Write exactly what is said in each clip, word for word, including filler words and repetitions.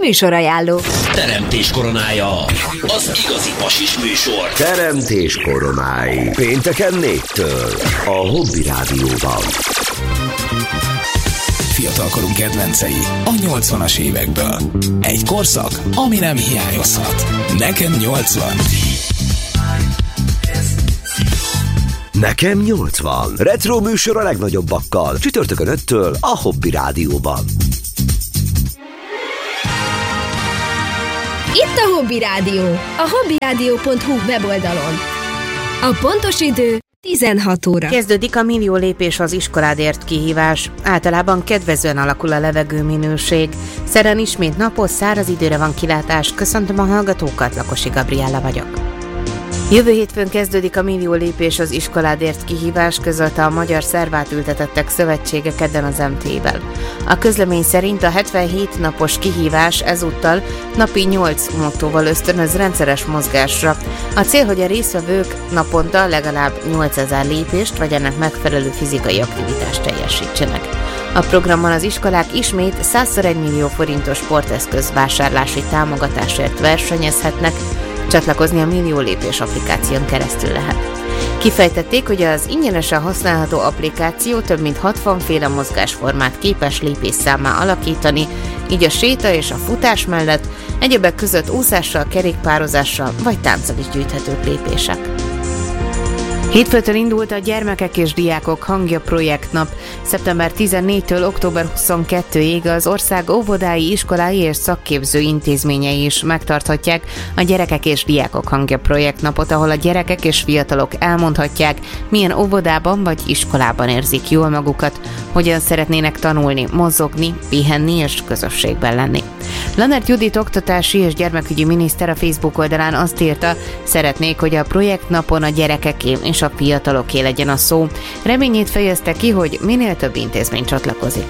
Műsorajánló. Teremtés koronája. Az igazi pasis műsor. Teremtés koronái. Pénteken négytől. A Hobby Rádióban. Fiatalkorunk kedvencei a nyolcvanas évekből. Egy korszak, ami nem hiányozhat. Nekem nyolcvan. Nekem nyolcvan. Retro műsor a legnagyobbakkal. Csütörtökön öttől a Hobby Rádióban. Itt a Hobby Rádió, a hobbyradio pont hu weboldalon. A pontos idő tizenhat óra. Kezdődik a millió lépés az iskoládért kihívás. Általában kedvezően alakul a levegőminőség. Szeren ismét napos, száraz időre van kilátás. Köszöntöm a hallgatókat, Lakosi Gabriella vagyok. Jövő hétfőn kezdődik a millió lépés az iskoládért kihívás, közölte a Magyar Szervátültetettek Szövetsége kedden az em té-vel. A közlemény szerint a hetvenhét napos kihívás ezúttal napi nyolc mottóval ösztönöz rendszeres mozgásra. A cél, hogy a résztvevők naponta legalább nyolcezer lépést vagy ennek megfelelő fizikai aktivitást teljesítsenek. A programban az iskolák ismét százszor egy millió forintos sporteszköz vásárlási támogatásért versenyezhetnek. Csatlakozni a Millió Lépés applikáción keresztül lehet. Kifejtették, hogy az ingyenesen használható applikáció több mint hatvan féle mozgásformát képes lépésszámmá alakítani, így a séta és a futás mellett egyebek között úszással, kerékpározással vagy tánccal is gyűjthetők lépések. Hétfőtől indult a Gyermekek és Diákok Hangja projektnap. szeptember tizennégyedikétől október huszonkettedikéig az ország óvodái, iskolái és szakképző intézményei is megtarthatják a Gyerekek és Diákok Hangja projektnapot, ahol a gyerekek és fiatalok elmondhatják, milyen óvodában vagy iskolában érzik jól magukat, hogyan szeretnének tanulni, mozogni, pihenni és közösségben lenni. Lanert Judit oktatási és gyermekügyi miniszter a Facebook oldalán azt írta, szeretnék, hogy a projektnapon a gyerekeké és a fiataloké legyen a szó. Reményét fejezte ki, hogy minél több intézmény csatlakozik.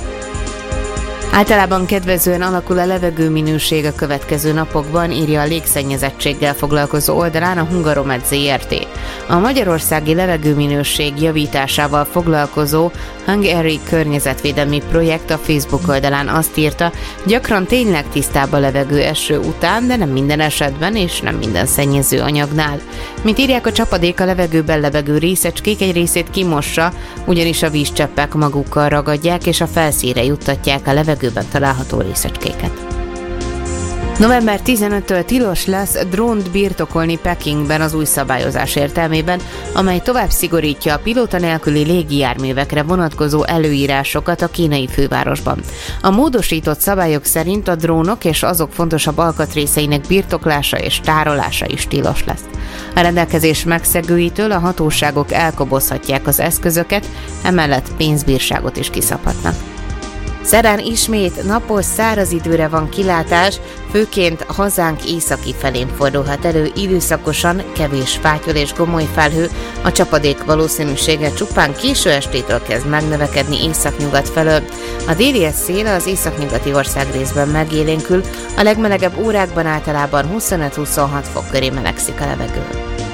Általában kedvezően alakul a levegőminőség a következő napokban, írja a légszennyezettséggel foglalkozó oldalán a Hungaromed zé er té. A magyarországi levegőminőség javításával foglalkozó Hungary környezetvédelmi projekt a Facebook oldalán azt írta, gyakran tényleg tisztább a levegő eső után, de nem minden esetben és nem minden szennyező anyagnál. Mint írják, a csapadék a levegőben levegő részecskék egy részét kimossa, ugyanis a vízcseppek magukkal ragadják és a felszínre juttatják a levegőben található részecskéket. november tizenötödikétől tilos lesz drónt birtokolni Pekingben az új szabályozás értelmében, amely tovább szigorítja a pilóta nélküli légijárművekre vonatkozó előírásokat a kínai fővárosban. A módosított szabályok szerint a drónok és azok fontosabb alkatrészeinek birtoklása és tárolása is tilos lesz. A rendelkezés megszegőitől a hatóságok elkobozhatják az eszközöket, emellett pénzbírságot is kiszabhatnak. Szerdán ismét napos, száraz időre van kilátás, főként hazánk északi felén fordulhat elő időszakosan kevés fátyol és gomoly felhő, a csapadék valószínűsége csupán késő estétől kezd megnövekedni északnyugat felől. A déli szél az északnyugati országrészben megélénkül, a legmelegebb órákban általában huszonöt-huszonhat fok köré melegszik a levegő.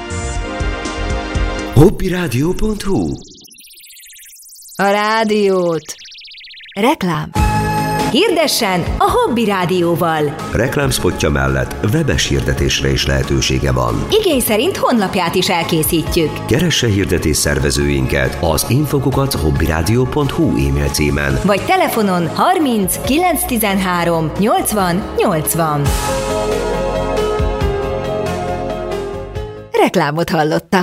hobbyradio pont hu. A rádiót. Reklám. Hirdessen a Hobby Rádióval. Reklámspotja mellett webes hirdetésre is lehetősége van. Igény szerint honlapját is elkészítjük. Keresse hirdetés szervezőinket az infokukat hobbyradio pont hu e-mail címen. Vagy telefonon harminc kilenc tizenhárom nyolcvan nyolcvan. Reklámot hallottak.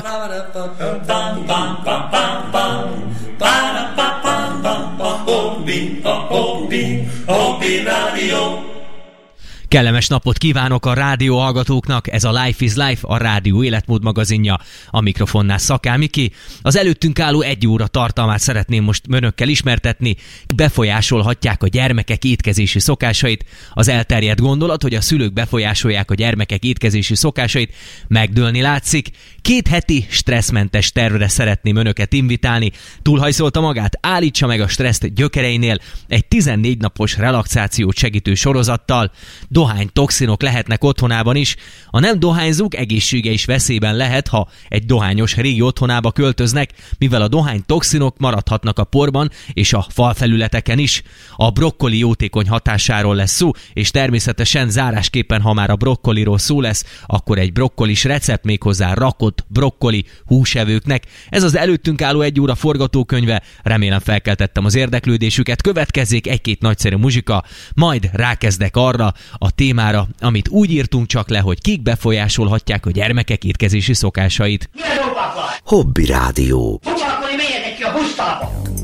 Hobby, a hobby, a hobby rádió. Kellemes napot kívánok a rádió hallgatóknak, ez a Life is Life, a rádió életmód magazinja, a mikrofonnál Szaká Miki. Az előttünk álló egy óra tartalmát szeretném most önökkel ismertetni. Befolyásolhatják a gyermekek étkezési szokásait. Az elterjedt gondolat, hogy a szülők befolyásolják a gyermekek étkezési szokásait, megdőlni látszik. Két heti stresszmentes tervre szeretném önöket invitálni. Túlhajszolta magát? Állítsa meg a stresszt gyökereinél egy tizennégy napos relaxációt segítő sorozattal. dohánytoxinok lehetnek otthonában is. A nem dohányzók egészsége is veszélyben lehet, ha egy dohányos régi otthonába költöznek, mivel a dohánytoxinok maradhatnak a porban és a falfelületeken is. A brokkoli jótékony hatásáról lesz szó, és természetesen zárásképpen, ha már a brokkoliról szó lesz, akkor egy brokkolis recept, méghozzá rakott brokkoli húsevőknek. Ez az előttünk álló egy óra forgatókönyve, remélem felkeltettem az érdeklődésüket. Következzék egy-két nagyszerű muzsika, majd rákezdek arra a témára, amit úgy írtunk csak le, hogy kik befolyásolhatják a gyermekek étkezési szokásait. Hobby Rádió. Foglalkozni, menjetek ki a busztalba!